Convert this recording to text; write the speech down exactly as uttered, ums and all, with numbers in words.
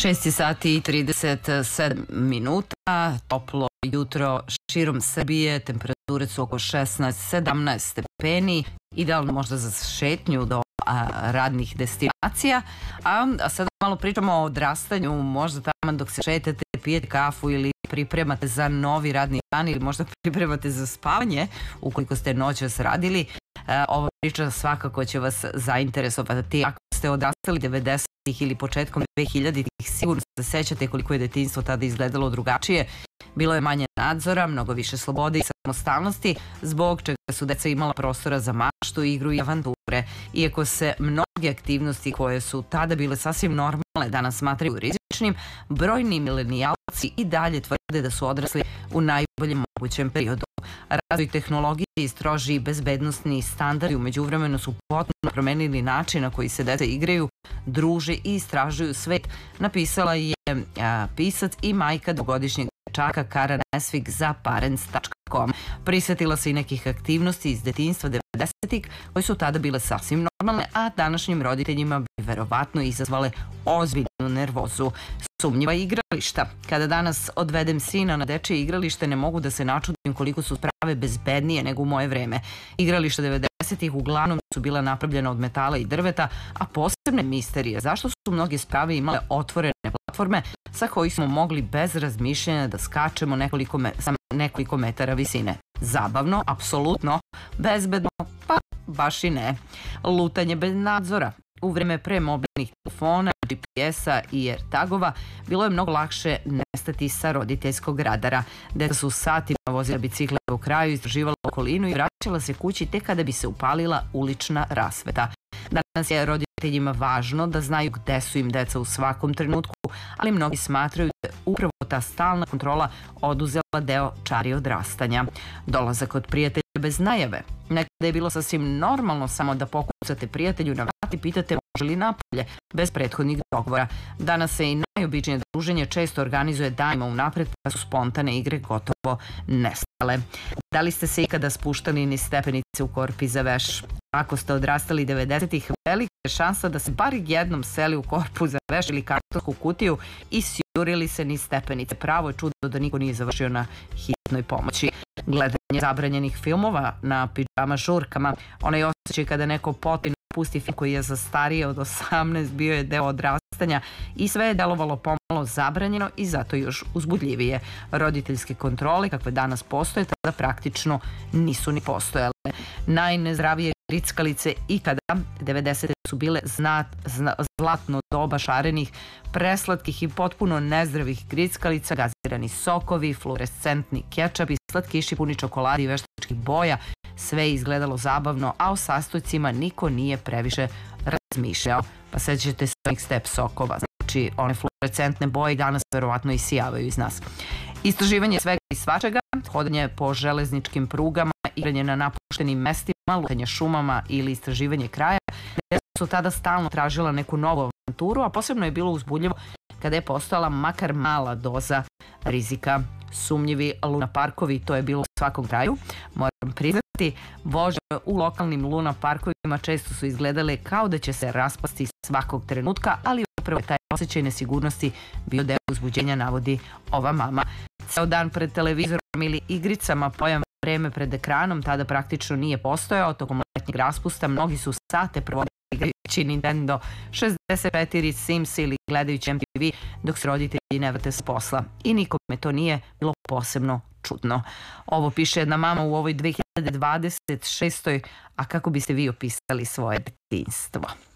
šest sati i trideset sedam minuta, toplo jutro širom Srbije, temperature su oko šesnaest sedamnaest stepeni, idealno možda za šetnju do a, radnih destinacija. A, a sada malo pričamo o odrastanju, možda tamo dok se šetate, pijete kafu ili pripremate za novi radni dan ili možda pripremate za spavanje, ukoliko ste noćas radili. E, ova priča svakako će vas zainteresovati. Ako ste odrastali devedesetih ili početkom dve hiljaditih, sigurno se sećate koliko je detinjstvo tada izgledalo drugačije. Bilo je manje nadzora, mnogo više slobode i samostalnosti, zbog čega su deca imala prostora za maštu, igru i avanture. Iako se mnoge aktivnosti koje su tada bile sasvim normalne danas smatraju rizičnim, brojni milenijalci i dalje tvrde da su odrasli u najboljem mogućem periodu. Razvoj tehnologije i stroži bezbednostni standardi u međuvremenu su potpuno promenili način na koji se deca igraju, druže i istražuju svet, napisala je a, pisac i majka dvogodišnjeg dečaka Kara Nesvig za parents tačka com. Prisetila se i nekih aktivnosti iz detinjstva devedesetih koje su tada bile sasvim normalne, a današnjim roditeljima bi verovatno izazvale ozbiljnu nervozu. Sumnjiva igrališta. Kada danas odvedem sina na dečije igralište, ne mogu da se načudim koliko su sprave bezbednije nego u moje vreme. Igrališta devedesetih uglavnom su bila napravljena od metala i drveta, a posebne misterije zašto su mnoge sprave imale otvorene platforme sa kojih smo mogli bez razmišljanja da skačemo nekoliko, me, sa nekoliko metara visine. Zabavno, apsolutno, bezbedno, pa baš i ne. Lutanje bez nadzora. U vreme pre mobilnih telefona, G P S-a i AirTagova bilo je mnogo lakše nestati sa roditeljskog radara. Deca su satima vozila bicikle u kraju, istraživala okolinu i vraćala se kući tek kada bi se upalila ulična rasveta. Danas je roditeljima važno da znaju gde su im deca u svakom trenutku, ali mnogi smatraju da je upravo ta stalna kontrola oduzela deo čari odrastanja. Dolazak od prijatelja bez najave. Nekada je bilo sasvim normalno samo da pokucate prijatelju na vrat i pitate može li napolje, bez prethodnih dogovora. Danas se i najobičnije druženje često organizuje danima unapred, pa su spontane igre gotovo nestale. Da li ste se ikada spuštali niz stepenice u korpi za veš? Ako ste odrastali devedesetih, velika je šansa da se bar jednom seli u korpu za veš ili kartonsku kutiju i sjurili se niz stepenice. Pravo je čudo da niko nije završio na hitnoj pomoći. Gledanje zabranjenih filmova na pidžama žurkama, onaj osjećaj kada neko potpuno pusti film koji je zastario od osamnaest, bio je deo odrastanja i sve je delovalo pomalo zabranjeno i zato još uzbudljivije. Roditeljske kontrole kakve danas postoje tada praktično nisu ni postojale. Najnezdravije grickalice ikada, devedesete su bile znat, zna, zlatno doba šarenih, preslatkih i potpuno nezdravih grickalica, gazirani sokovi, fluorescentni kečap i slatkiši puni čokoladi i veštačkih boja. Sve je izgledalo zabavno, a o sastojcima niko nije previše razmišljao. Pa sećate se onih step sokova, znači one fluorescentne boje danas verovatno isijavaju iz nas. Istraživanje svega i svačega, hodanje po železničkim prugama, igranje na napuštenim mestima, lutanje šumama ili istraživanje kraja, deca su tada stalno tražila neku novu avanturu, a posebno je bilo uzbudljivo kada je postojala makar mala doza rizika. Sumnjivi luna parkovi, to je bilo u svakom kraju, moram priznati, vožnje u lokalnim luna parkovima često su izgledale kao da će se raspasti svakog trenutka, ali upravo taj osjećaj nesigurnosti bio deo uzbuđenja, navodi ova mama. Ceo dan pred televizorom ili igricama, pojam vreme pred ekranom tada praktično nije postojao. Tokom letnjeg raspusta mnogi su sate provodili igrajući Nintendo šezdeset četiri, Sims ili gledajući M T V dok se roditelji ne vrate s posla. I nikome to nije bilo posebno čudno. Ovo piše jedna mama u ovoj dve hiljade dvadeset šestoj. A kako biste vi opisali svoje detinjstvo?